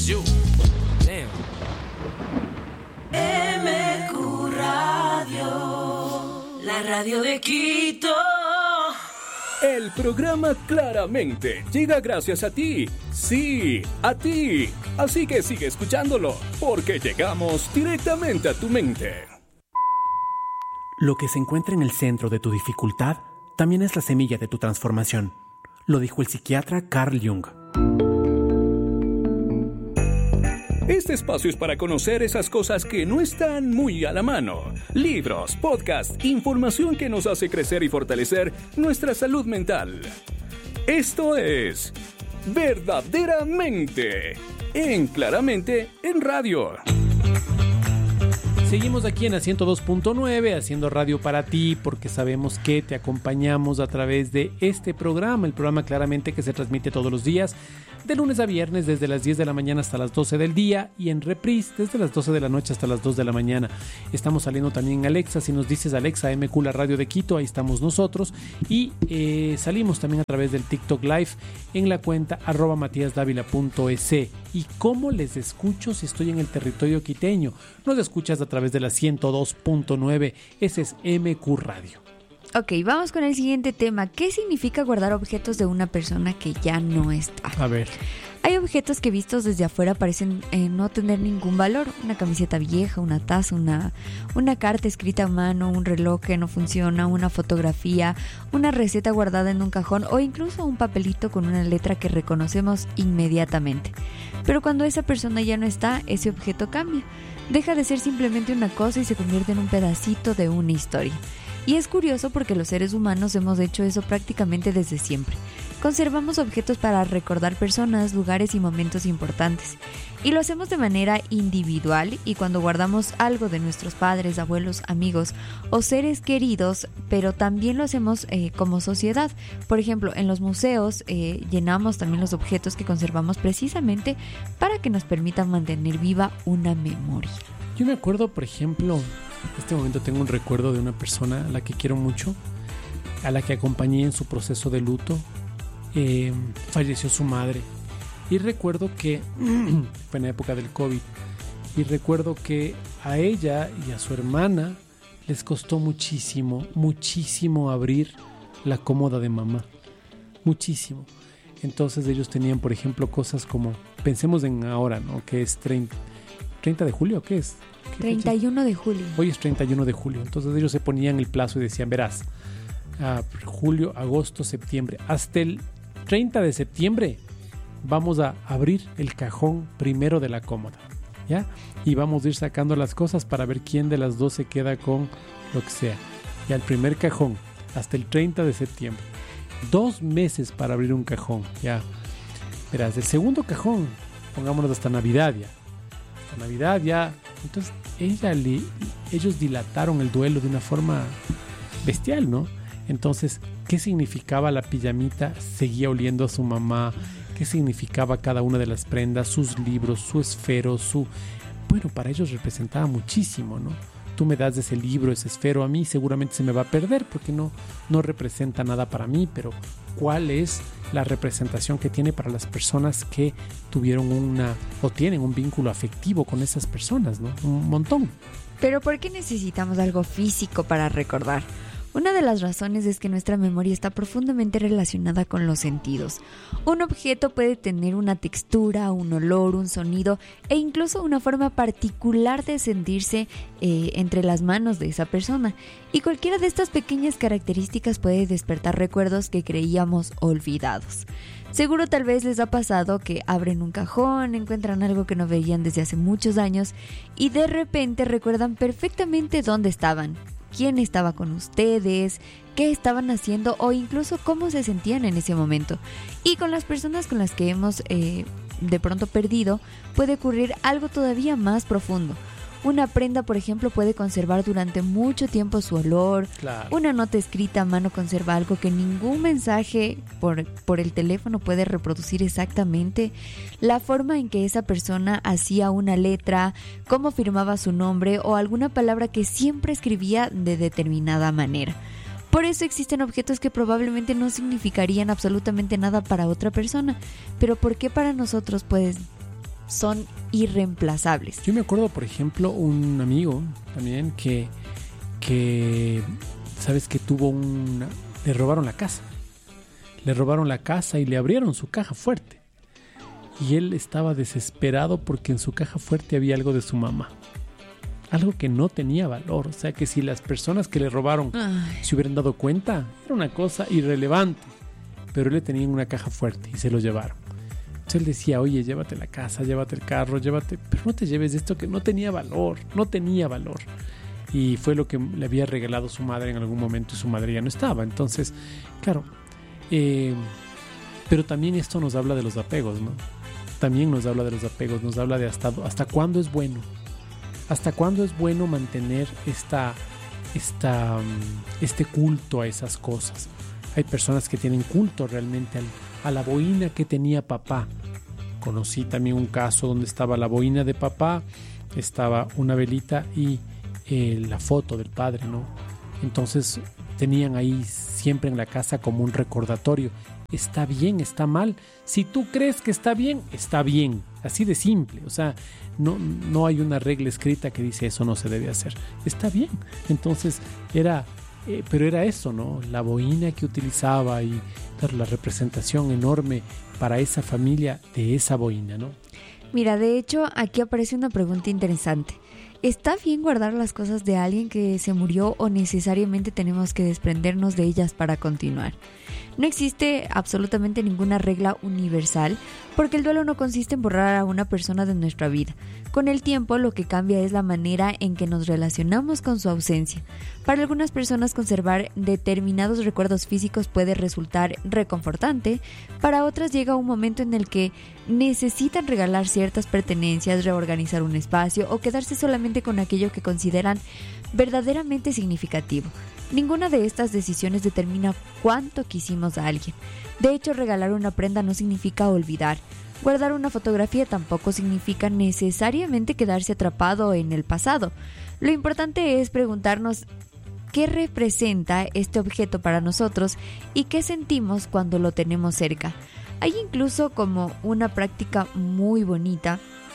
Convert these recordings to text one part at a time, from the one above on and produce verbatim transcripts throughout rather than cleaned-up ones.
You. Damn. M Q Radio, la radio de Quito. El programa Claramente llega gracias a ti. Sí, a ti. Así que sigue escuchándolo, porque llegamos directamente a tu mente. Lo que se encuentra en el centro de tu dificultad también es la semilla de tu transformación. Lo dijo el psiquiatra Carl Jung. Este espacio es para conocer esas cosas que no están muy a la mano. Libros, podcasts, información que nos hace crecer y fortalecer nuestra salud mental. Esto es Verdaderamente en Claramente en Radio. Seguimos aquí en la ciento dos punto nueve haciendo radio para ti, porque sabemos que te acompañamos a través de este programa, el programa Claramente, que se transmite todos los días de lunes a viernes desde las diez de la mañana hasta las doce del día, y en reprise desde las doce de la noche hasta las dos de la mañana. Estamos saliendo también en Alexa. Si nos dices Alexa, M Q la radio de Quito, ahí estamos nosotros, y eh, salimos también a través del TikTok Live en la cuenta arroba matíasdávila punto es. ¿Y cómo les escucho si estoy en el territorio quiteño? Nos escuchas a través de la ciento dos punto nueve. Ese es M Q Radio. Ok, vamos con el siguiente tema. ¿Qué significa guardar objetos de una persona que ya no está? A ver. Hay objetos que vistos desde afuera parecen eh, no tener ningún valor. Una camiseta vieja, una taza, una, una carta escrita a mano, un reloj que no funciona, una fotografía, una receta guardada en un cajón o incluso un papelito con una letra que reconocemos inmediatamente. Pero cuando esa persona ya no está, ese objeto cambia. Deja de ser simplemente una cosa y se convierte en un pedacito de una historia. Y es curioso porque los seres humanos hemos hecho eso prácticamente desde siempre. Conservamos objetos para recordar personas, lugares y momentos importantes. Y lo hacemos de manera individual, y cuando guardamos algo de nuestros padres, abuelos, amigos o seres queridos, pero también lo hacemos eh, como sociedad. Por ejemplo, en los museos eh, llenamos también los objetos que conservamos precisamente para que nos permitan mantener viva una memoria. Yo me acuerdo, por ejemplo, en este momento tengo un recuerdo de una persona a la que quiero mucho, a la que acompañé en su proceso de luto. Eh, falleció su madre, y recuerdo que fue en la época del COVID, y recuerdo que a ella y a su hermana les costó muchísimo, muchísimo abrir la cómoda de mamá, muchísimo. Entonces ellos tenían, por ejemplo, cosas como, pensemos en ahora, ¿no? Que es treinta, treinta de julio, ¿qué es? ¿Qué treinta y uno de julio. Hoy es treinta y uno de julio. Entonces ellos se ponían el plazo y decían, verás, a julio, agosto, septiembre, hasta el treinta de septiembre vamos a abrir el cajón primero de la cómoda, ¿ya? Y vamos a ir sacando las cosas para ver quién de las dos se queda con lo que sea. Y al primer cajón, hasta el treinta de septiembre. Dos meses para abrir un cajón, ¿ya? Verás, el segundo cajón, pongámonos hasta Navidad ya. Hasta Navidad ya. Entonces ella le, ellos dilataron el duelo de una forma bestial, ¿no? Entonces, ¿qué significaba la pijamita? Seguía oliendo a su mamá. ¿Qué significaba cada una de las prendas? Sus libros, su esfero, su... Bueno, para ellos representaba muchísimo, ¿no? Tú me das ese libro, ese esfero, a mí seguramente se me va a perder porque no, no representa nada para mí, pero ¿cuál es la representación que tiene para las personas que tuvieron una o tienen un vínculo afectivo con esas personas, ¿no? Un montón. Pero ¿por qué necesitamos algo físico para recordar? Una de las razones es que nuestra memoria está profundamente relacionada con los sentidos. Un objeto puede tener una textura, un olor, un sonido e incluso una forma particular de sentirse eh, entre las manos de esa persona. Y cualquiera de estas pequeñas características puede despertar recuerdos que creíamos olvidados. Seguro tal vez les ha pasado que abren un cajón, encuentran algo que no veían desde hace muchos años y de repente recuerdan perfectamente dónde estaban, quién estaba con ustedes, qué estaban haciendo o incluso cómo se sentían en ese momento. Y con las personas con las que hemos eh, de pronto perdido puede ocurrir algo todavía más profundo. Una prenda, por ejemplo, puede conservar durante mucho tiempo su olor. Claro. Una nota escrita a mano conserva algo que ningún mensaje por, por el teléfono puede reproducir exactamente. La forma en que esa persona hacía una letra, cómo firmaba su nombre o alguna palabra que siempre escribía de determinada manera. Por eso existen objetos que probablemente no significarían absolutamente nada para otra persona. Pero ¿por qué para nosotros pueden son irreemplazables. Yo me acuerdo, por ejemplo, un amigo también que, que sabes que tuvo una... Le robaron la casa. Le robaron la casa y le abrieron su caja fuerte. Y él estaba desesperado porque en su caja fuerte había algo de su mamá. Algo que no tenía valor. O sea que si las personas que le robaron Ay. se hubieran dado cuenta, era una cosa irrelevante. Pero él le tenía en una caja fuerte y se lo llevaron. Entonces él decía, oye, llévate la casa, llévate el carro, llévate... Pero no te lleves esto que no tenía valor, no tenía valor. Y fue lo que le había regalado su madre en algún momento y su madre ya no estaba. Entonces, claro, eh, pero también esto nos habla de los apegos, ¿no? También nos habla de los apegos, nos habla de hasta, hasta cuándo es bueno. ¿Hasta cuándo es bueno mantener esta, esta, este culto a esas cosas? Hay personas que tienen culto realmente al, a la boina que tenía papá. Conocí también un caso donde estaba la boina de papá, estaba una velita y eh, la foto del padre, ¿no? Entonces tenían ahí siempre en la casa como un recordatorio. Está bien, está mal. Si tú crees que está bien, está bien. Así de simple. O sea, no, no hay una regla escrita que dice eso no se debe hacer. Está bien. Entonces era, eh, pero era eso, ¿no? La boina que utilizaba y claro, la representación enorme para esa familia de esa boina, ¿no? Mira, de hecho, aquí aparece una pregunta interesante. ¿Está bien guardar las cosas de alguien que se murió o necesariamente tenemos que desprendernos de ellas para continuar? No existe absolutamente ninguna regla universal porque el duelo no consiste en borrar a una persona de nuestra vida. Con el tiempo lo que cambia es la manera en que nos relacionamos con su ausencia. Para algunas personas conservar determinados recuerdos físicos puede resultar reconfortante, para otras llega un momento en el que necesitan regalar ciertas pertenencias, reorganizar un espacio o quedarse solamente con aquello que consideran verdaderamente significativo. Ninguna de estas decisiones determina cuánto quisimos a alguien. De hecho, regalar una prenda no significa olvidar. Guardar una fotografía tampoco significa necesariamente quedarse atrapado en el pasado. Lo importante es preguntarnos qué representa este objeto para nosotros y qué sentimos cuando lo tenemos cerca. Hay incluso como una práctica muy bonita,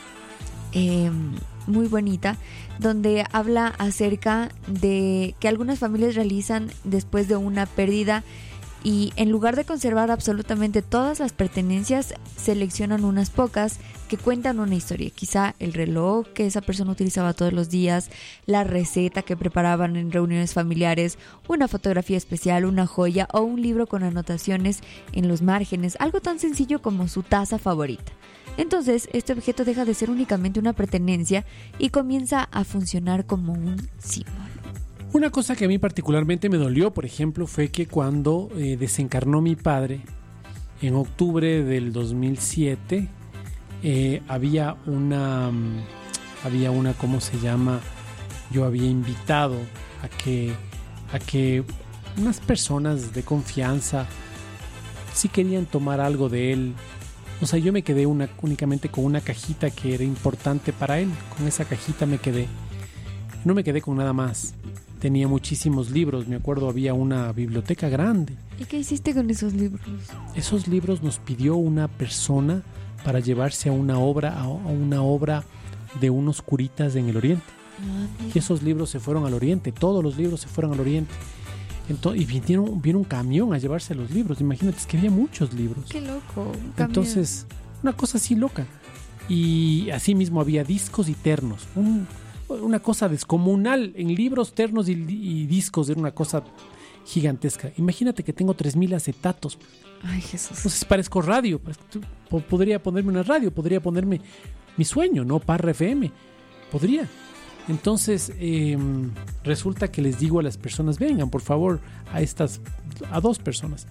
eh, muy bonita, donde habla acerca de que algunas familias realizan después de una pérdida y en lugar de conservar absolutamente todas las pertenencias, seleccionan unas pocas que cuentan una historia. Quizá el reloj que esa persona utilizaba todos los días, la receta que preparaban en reuniones familiares, una fotografía especial, una joya o un libro con anotaciones en los márgenes, algo tan sencillo como su taza favorita. Entonces, este objeto deja de ser únicamente una pertenencia y comienza a funcionar como un símbolo. Una cosa que a mí particularmente me dolió, por ejemplo, fue que cuando eh, desencarnó mi padre, en octubre del dos mil siete, eh, había una, había una, ¿cómo se llama? Yo había invitado a que, a que unas personas de confianza sí querían tomar algo de él. O sea, yo me quedé una, únicamente con una cajita que era importante para él. Con esa cajita me quedé. No me quedé con nada más. Tenía muchísimos libros, me acuerdo, había una biblioteca grande. ¿Y qué hiciste con esos libros? Esos libros nos pidió una persona para llevarse a una obra, a una obra de unos curitas en el Oriente. Ah, y esos libros se fueron al Oriente, todos los libros se fueron al Oriente. Entonces, y vinieron, vino un camión a llevarse los libros. Imagínate, es que había muchos libros. Qué loco. Entonces, una cosa así loca. Y así mismo había discos y ternos. Un, una cosa descomunal en libros, ternos y, y discos. Era una cosa gigantesca. Imagínate que tengo tres mil acetatos. Ay, Jesús. Entonces parezco radio. Podría ponerme una radio, podría ponerme Mi Sueño, ¿no? Parra F M. Podría. Entonces eh, resulta que les digo a las personas, vengan por favor a estas, a dos personas,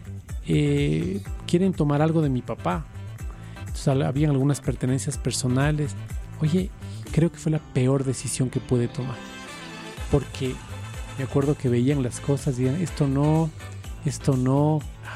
eh, quieren tomar algo de mi papá. Entonces habían algunas pertenencias personales. Oye, creo que fue la peor decisión que pude tomar, porque me acuerdo que veían las cosas y decían, esto no, esto no.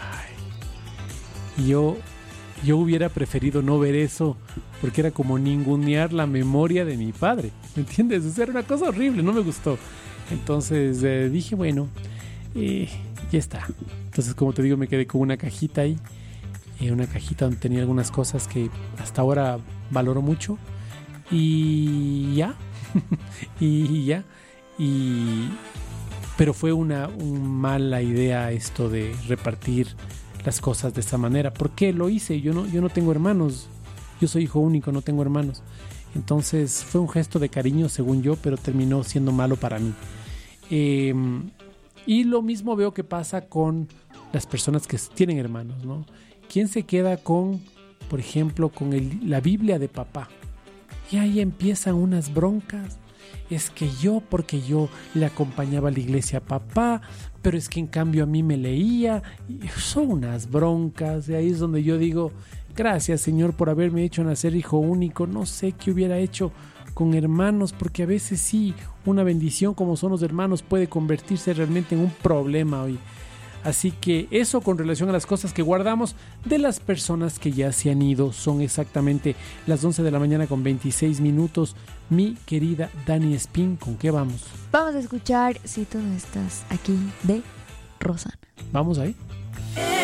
Ay. Y yo, yo hubiera preferido no ver eso, porque era como ningunear la memoria de mi padre, ¿me entiendes? O sea, era una cosa horrible, no me gustó. Entonces eh, dije, bueno, eh, ya está. Entonces, como te digo, me quedé con una cajita ahí, eh, una cajita donde tenía algunas cosas que hasta ahora valoro mucho y ya, y ya, y pero fue una, una mala idea esto de repartir las cosas de esta manera. ¿Por qué lo hice? Yo no, yo no tengo hermanos, yo soy hijo único, no tengo hermanos. Entonces fue un gesto de cariño según yo, pero terminó siendo malo para mí. Eh, y lo mismo veo que pasa con las personas que tienen hermanos, ¿no? ¿Quién se queda con, por ejemplo, con el, la Biblia de papá? Y ahí empiezan unas broncas. Es que yo, porque yo le acompañaba a la iglesia a papá, pero es que en cambio a mí me leía. Y son unas broncas. Y ahí es donde yo digo, gracias Señor por haberme hecho nacer hijo único. No sé qué hubiera hecho con hermanos, porque a veces sí, una bendición como son los hermanos puede convertirse realmente en un problema hoy. Así que eso con relación a las cosas que guardamos de las personas que ya se han ido. Son exactamente las once de la mañana con veintiséis minutos. Mi querida Dani Espín, ¿con qué vamos? Vamos a escuchar Si tú no estás aquí de Rosana. ¿Vamos ahí? Eh.